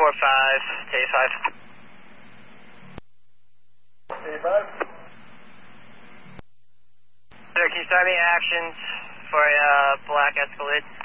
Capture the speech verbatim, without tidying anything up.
four five, to A five. A five. Sir, can you start me actions for a uh, black Escalade?